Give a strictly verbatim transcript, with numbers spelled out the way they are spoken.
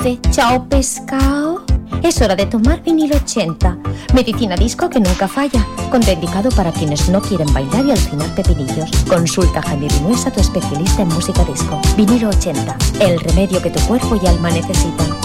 Chao pescado. Es hora de tomar vinilo ochenta. Medicina disco que nunca falla. Contraindicado para quienes no quieren bailar y alucinar pepinillos. Consulta a Jaime Vinuesa, tu especialista en música disco. Vinilo ochenta. El remedio que tu cuerpo y alma necesitan.